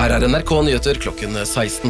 Her NRK Nyheter klokken 16.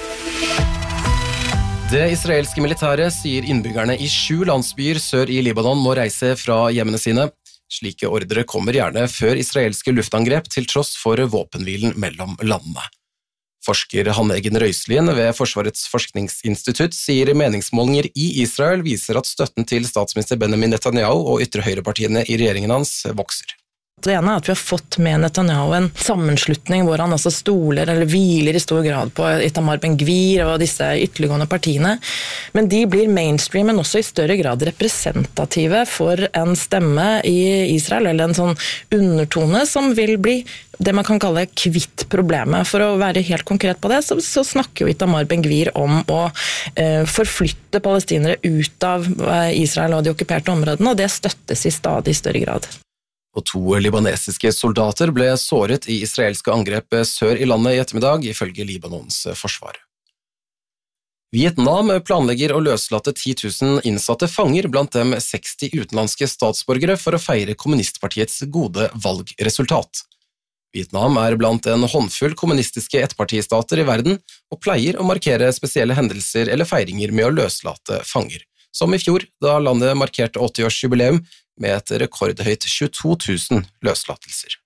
Det israelske militæret sier innbyggerne i 7 landsbyer sør i Libanon må reise fra hjemmene sine. Slike ordre kommer gjerne før israelske luftangrep til tross for våpenhvilen mellom landene. Forsker Hanne Eggen Røiselien ved Forsvarets forskningsinstitutt sier meningsmålinger i Israel viser at støtten til statsminister Benjamin Netanyahu og ytre høyrepartiene i regjeringen hans vokser. Det ene at vi har fått med Netanyahu en sammenslutning hvor han altså stoler eller hviler i stor grad på Itamar Ben-Gvir og disse ytterliggående partiene, men de blir mainstream, men også i større grad representative for en stemme i Israel, eller en sånn undertone som vil bli det man kan kalle kvitt problemet. For å være helt konkret på det, så snakker jo Itamar Ben-Gvir om å forflytte palestinere ut av Israel og de okkuperte områdene, og det støttes i stadig større grad. Og 2 libanesiske soldater ble såret i israelske angrep sør i landet i ettermiddag, ifølge Libanons forsvar. Vietnam planlegger å løslate 10 000 innsatte fanger, blant dem 60 utenlandske statsborgere, for å feire kommunistpartiets gode valgresultat. Vietnam er blant en håndfull kommunistiske ettpartistater i verden, og pleier å markere spesielle hendelser eller feiringer med å løslate fanger, som i fjor, da landet markerte 80-årsjubileum, med et rekordhøyt 22 000 løslatelser.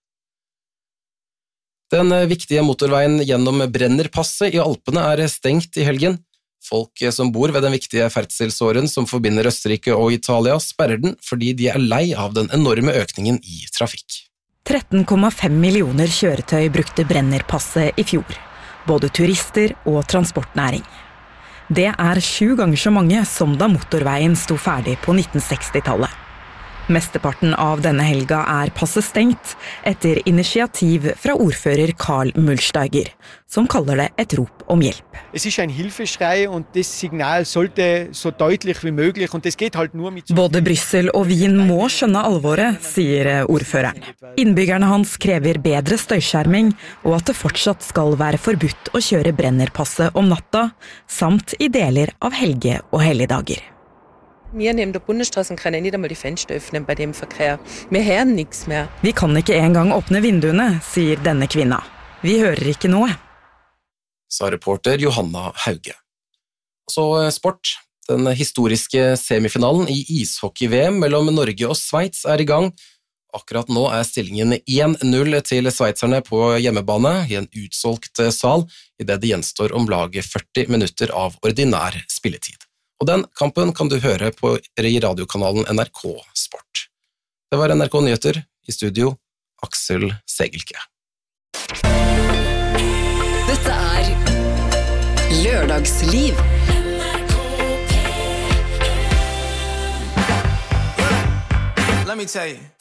Den viktige motorveien gjennom Brennerpasset i Alpene er stengt i helgen. Folk som bor ved den viktige ferdselsåren som forbinder Østerrike og Italia sperrer den fordi de er lei av den enorme økningen i trafikk. 13,5 millioner kjøretøy brukte Brennerpasset i fjor, både turister og transportnæring. Det er 7 ganger så mange som da motorveien sto ferdig på 1960-tallet. Mesteparten av denne helga er passet stengt etter initiativ fra ordfører Karl Mulsteiger, som kaller det et rop om hjelp. Es ist ein Hilfeschrei und das Signal sollte so deutlich wie möglich und das geht halt nur mit Både Bryssel og Wien må skjønne alvoret, sier ordføreren. Innbyggerne hans krever bedre støyskjerming og at det fortsatt skal være forbudt å kjøre Brennerpasset om natta, samt i deler av helge- og helligdager. Wir neben der Bundesstraße können nicht einmal die Fenster öffnen bei dem Verkehr. Wir hören nichts mehr. Vi kan ikke engang åpne vinduene, sier denne kvinna. Vi hører ikke noe. Sa reporter Johanna Hauge. Så sport. Den historiske semifinalen i ishockey-VM mellom Norge og Sveits er i gang. Akkurat nå er stillingen 1-0 til sveitserne på hjemmebane i en utsolgt sal, i det det gjenstår om lag 40 minutter av ordinær spilletid. Og den kampen kan du høre på radiokanalen NRK Sport. Det var NRK Nyheter, i studio Aksel Segelke. Dette er Lørdagsliv. Let me tell you.